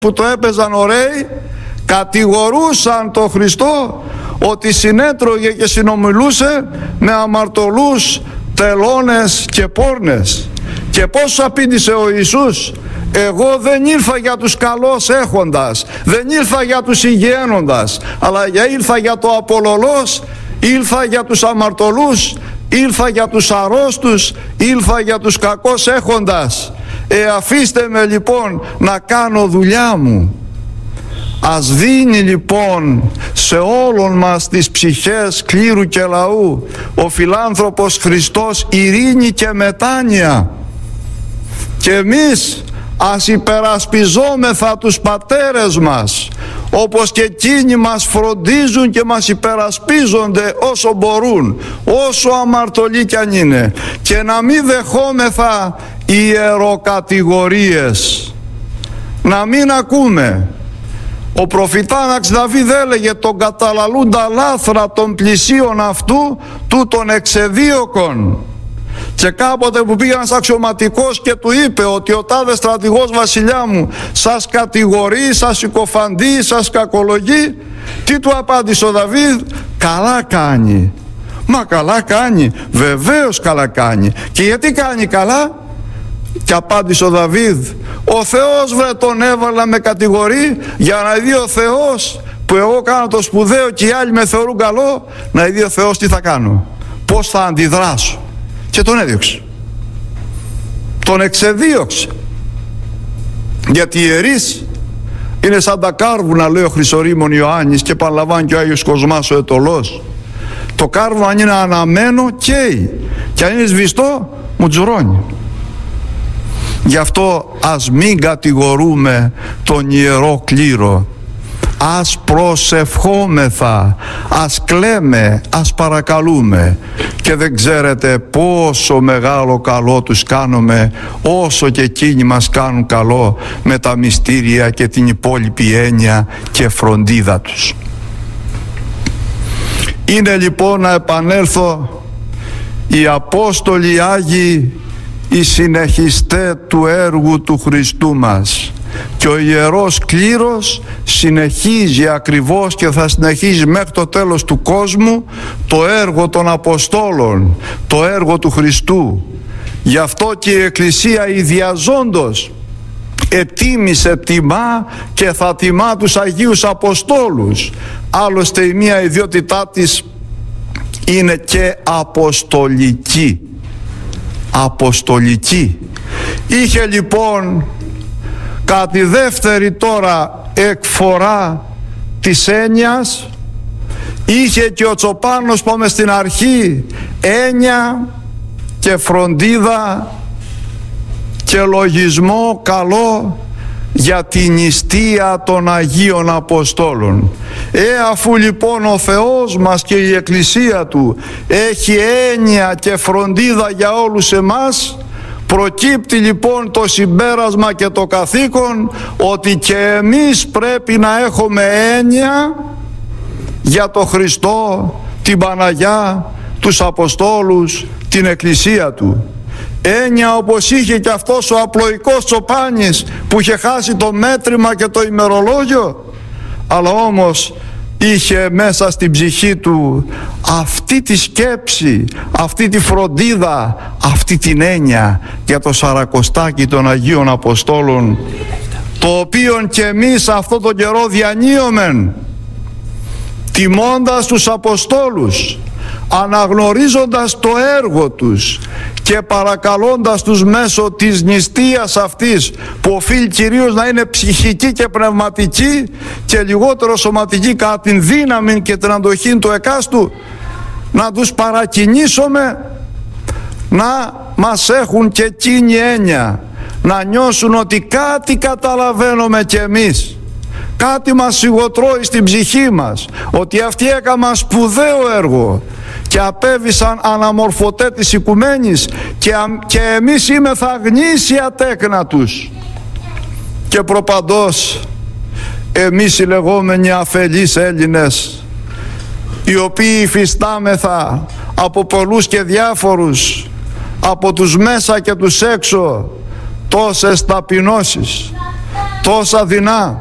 που το έπαιζαν ωραίοι κατηγορούσαν τον Χριστό ότι συνέτρωγε και συνομιλούσε με αμαρτωλούς, τελώνες και πόρνες. Και πώς απήντησε ο Ιησούς? Εγώ δεν ήρθα για τους καλώς έχοντας, δεν ήρθα για τους υγιένοντας, αλλά ήρθα για το απολωλός, ήρθα για τους αμαρτωλούς, ήρθα για τους αρρώστους, ήρθα για τους κακώς έχοντας. Αφήστε με λοιπόν να κάνω δουλειά μου. Ας δίνει λοιπόν σε όλων μας τις ψυχές κλήρου και λαού ο φιλάνθρωπος Χριστός ειρήνη και μετάνοια. Και εμείς ας υπερασπιζόμεθα τους πατέρες μας, όπως και εκείνοι μας φροντίζουν και μας υπερασπίζονται όσο μπορούν, όσο αμαρτωλοί κι αν είναι, και να μην δεχόμεθα ιεροκατηγορίες, να μην ακούμε. Ο προφητάναξ Δαβίδ έλεγε: τον καταλαλούντα λάθρα των πλησίων αυτού, τούτων εξεδίωκον. Και κάποτε που πήγε ένας αξιωματικός και του είπε ότι ο τάδε στρατηγός βασιλιά μου σας κατηγορεί, σας συκοφαντεί, σας κακολογεί, τι του απάντησε ο Δαβίδ? Καλά κάνει. Μα καλά κάνει, βεβαίως καλά κάνει. Και γιατί κάνει καλά? Και απάντησε ο Δαβίδ: ο Θεός βρε τον έβαλε να με κατηγορεί, για να δει ο Θεός που εγώ κάνω το σπουδαίο και οι άλλοι με θεωρούν καλό, να δει ο Θεός τι θα κάνω, πώς θα αντιδράσω. Και τον έδιωξε, τον εξεδίωξε. Γιατί οι ιερείς είναι σαν τα κάρβουνα, λέει ο Χρυσορήμων Ιωάννης, και παραλαμβάνει και ο Άγιος Κοσμάς ο Αιτωλός. Το κάρβουνο αν είναι αναμένο καίει, και αν είναι σβηστό μουτζουρώνει. Γι' αυτό ας μην κατηγορούμε τον ιερό κλήρο. Ας προσευχόμεθα, ας κλαίμε, ας παρακαλούμε. Και δεν ξέρετε πόσο μεγάλο καλό τους κάνουμε, όσο και εκείνοι μας κάνουν καλό με τα μυστήρια και την υπόλοιπη έννοια και φροντίδα τους. Είναι λοιπόν, να επανέλθω, οι Απόστολοι Άγιοι, οι συνεχιστές του έργου του Χριστού μας, και ο Ιερός Κλήρος συνεχίζει ακριβώς και θα συνεχίζει μέχρι το τέλος του κόσμου το έργο των Αποστόλων, το έργο του Χριστού. Γι' αυτό και η Εκκλησία ιδιαζόντως ετίμησε, τιμά και θα τιμά τους Αγίους Αποστόλους. Άλλωστε η μία ιδιότητά της είναι και αποστολική. Αποστολική. Είχε λοιπόν κατά τη δεύτερη τώρα εκφορά της έννοιας, είχε και ο Τσοπάνος, πάμε στην αρχή, έννοια και φροντίδα και λογισμό καλό για την νηστεία των Αγίων Αποστόλων. Αφού λοιπόν ο Θεός μας και η Εκκλησία Του έχει έννοια και φροντίδα για όλους εμάς, προκύπτει λοιπόν το συμπέρασμα και το καθήκον ότι και εμείς πρέπει να έχουμε έννοια για το Χριστό, την Παναγιά, τους Αποστόλους, την Εκκλησία Του. Έννοια όπως είχε και αυτός ο απλοϊκός Τσοπάνης που είχε χάσει το μέτρημα και το ημερολόγιο, αλλά όμως είχε μέσα στην ψυχή του αυτή τη σκέψη, αυτή τη φροντίδα, αυτή την έννοια για το Σαρακοστάκι των Αγίων Αποστόλων, το οποίον και εμείς αυτό τον καιρό διανύομεν, τιμώντας τους Αποστόλους, αναγνωρίζοντας το έργο τους και παρακαλώντας τους μέσω της νηστείας αυτής, που οφείλει κυρίως να είναι ψυχική και πνευματική και λιγότερο σωματική, κατά την δύναμη και την αντοχή του εκάστου, να τους παρακινήσουμε να μας έχουν και εκείνη έννοια, να νιώσουν ότι κάτι καταλαβαίνουμε κι εμείς, κάτι μας σιγοτρώει στην ψυχή μας, ότι αυτοί έκαναν σπουδαίο έργο και απέβησαν αναμορφωτέ της οικουμένης, και εμείς είμεθα γνήσια τέκνα τους. Και προπαντός εμείς οι λεγόμενοι αφελείς Έλληνες, οι οποίοι υφιστάμεθα από πολλούς και διάφορους, από τους μέσα και τους έξω, τόσες ταπεινώσεις, τόσα δεινά.